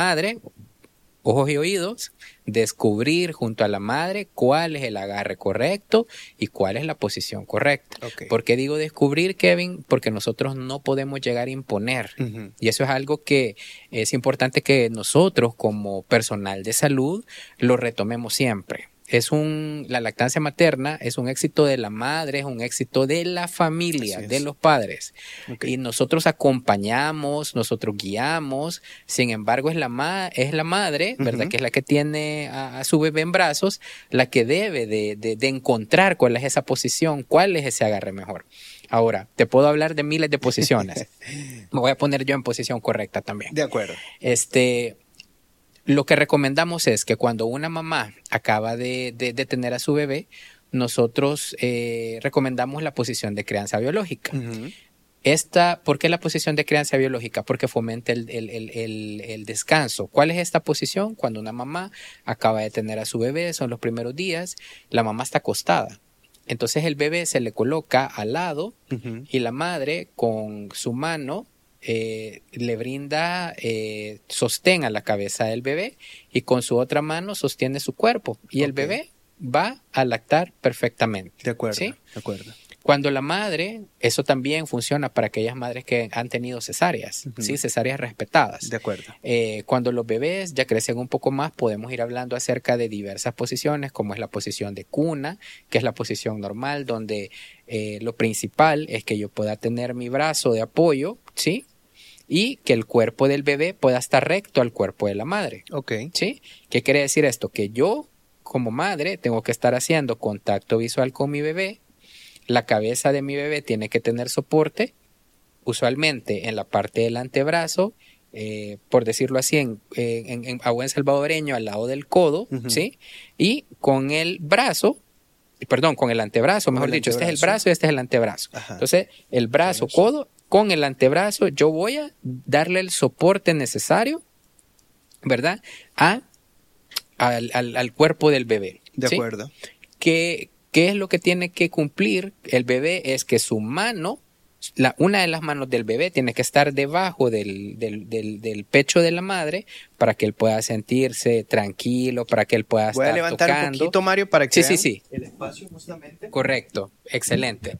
madre, ojos y oídos, descubrir junto a la madre cuál es el agarre correcto y cuál es la posición correcta. Okay. ¿Por qué digo descubrir, Kevin? Porque nosotros no podemos llegar a imponer. Uh-huh. Y eso es algo que es importante que nosotros como personal de salud lo retomemos siempre. La lactancia materna es un éxito de la madre, es un éxito de la familia, de los padres. Okay. Y nosotros acompañamos, nosotros guiamos, sin embargo es la madre, ¿verdad? Que es la que tiene a su bebé en brazos, la que debe de encontrar cuál es esa posición, cuál es ese agarre mejor. Ahora, te puedo hablar de miles de posiciones. Me voy a poner yo en posición correcta también. De acuerdo. Lo que recomendamos es que cuando una mamá acaba de tener a su bebé, nosotros recomendamos la posición de crianza biológica. Uh-huh. ¿Por qué la posición de crianza biológica? Porque fomenta el descanso. ¿Cuál es esta posición? Cuando una mamá acaba de tener a su bebé, son los primeros días, la mamá está acostada. Entonces el bebé se le coloca al lado uh-huh. y la madre con su mano le brinda sostén a la cabeza del bebé y con su otra mano sostiene su cuerpo y el bebé va a lactar perfectamente. De acuerdo, ¿sí? De acuerdo. Cuando la madre, eso también funciona para aquellas madres que han tenido cesáreas, uh-huh. ¿sí? Cesáreas respetadas. De acuerdo. Cuando los bebés ya crecen un poco más, podemos ir hablando acerca de diversas posiciones, como es la posición de cuna, que es la posición normal, donde lo principal es que yo pueda tener mi brazo de apoyo, ¿sí? Y que el cuerpo del bebé pueda estar recto al cuerpo de la madre. Okay. ¿Sí? ¿Qué quiere decir esto? Que yo, como madre, tengo que estar haciendo contacto visual con mi bebé. La cabeza de mi bebé tiene que tener soporte, usualmente en la parte del antebrazo, por decirlo así, a buen salvadoreño, al lado del codo, uh-huh. ¿sí? Y con el antebrazo, mejor dicho, este es el brazo y este es el antebrazo. Ajá. Entonces, el brazo, codo, con el antebrazo, yo voy a darle el soporte necesario, ¿verdad? Al cuerpo del bebé. De ¿sí? acuerdo. ¿Qué es lo que tiene que cumplir el bebé? Es que su mano, una de las manos del bebé tiene que estar debajo del pecho de la madre para que él pueda sentirse tranquilo, para que él pueda estar tocando. Voy a levantar un poquito, Mario, para que vean sí. El espacio justamente. Correcto, excelente.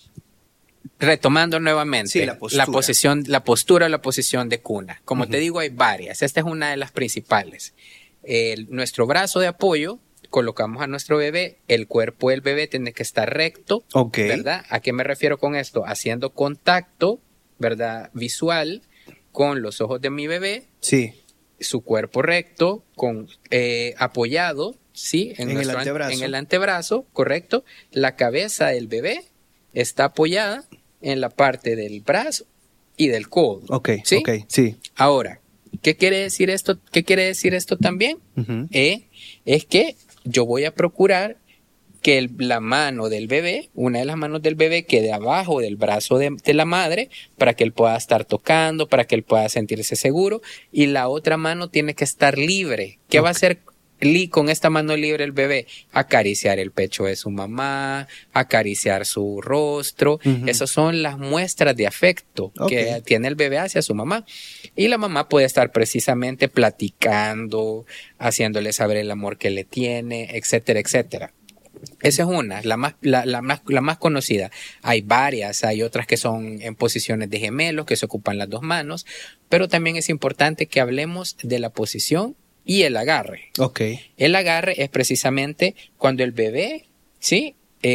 Retomando nuevamente, sí, la postura o la posición de cuna. Como uh-huh. te digo, hay varias. Esta es una de las principales. Nuestro brazo de apoyo, colocamos a nuestro bebé, el cuerpo del bebé tiene que estar recto, ¿verdad? ¿A qué me refiero con esto? Haciendo contacto, ¿verdad? Visual con los ojos de mi bebé. Sí. Su cuerpo recto, apoyado, ¿sí? En el antebrazo, correcto. La cabeza del bebé está apoyada en la parte del brazo y del codo. ¿sí? Sí. Ahora, ¿qué quiere decir esto? ¿Qué quiere decir esto también? Uh-huh. Es que yo voy a procurar que la mano del bebé, una de las manos del bebé, quede abajo del brazo de la madre para que él pueda estar tocando, para que él pueda sentirse seguro, y la otra mano tiene que estar libre. ¿Qué va a hacer con esta mano libre el bebé? Acariciar el pecho de su mamá, acariciar su rostro. Uh-huh. Esas son las muestras de afecto que tiene el bebé hacia su mamá. Y la mamá puede estar precisamente platicando, haciéndole saber el amor que le tiene, etcétera, etcétera. Esa es una, la más conocida. Hay varias, hay otras que son en posiciones de gemelos, que se ocupan las dos manos, pero también es importante que hablemos de la posición y el agarre. El agarre es precisamente cuando el bebé, ¿sí?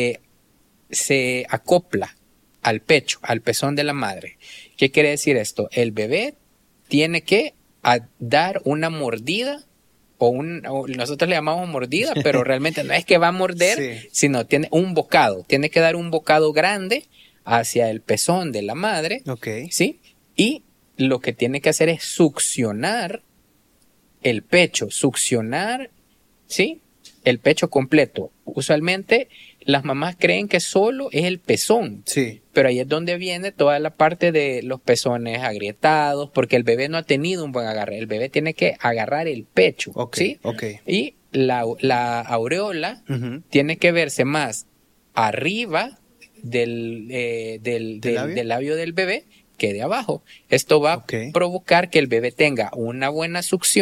Se acopla al pecho, al pezón de la madre. ¿Qué quiere decir esto? El bebé tiene que dar una mordida, o nosotros le llamamos mordida, pero realmente no es que va a morder, sí. Sino tiene un bocado. Tiene que dar un bocado grande hacia el pezón de la madre, ¿sí? Y lo que tiene que hacer es succionar el pecho, ¿sí? El pecho completo. Usualmente las mamás creen que solo es el pezón, sí. Pero ahí es donde viene toda la parte de los pezones agrietados, porque el bebé no ha tenido un buen agarre. El bebé tiene que agarrar el pecho, ¿sí? Y la aureola uh-huh. tiene que verse más arriba del labio del bebé quede abajo. Esto va Ok. a provocar que el bebé tenga una buena succión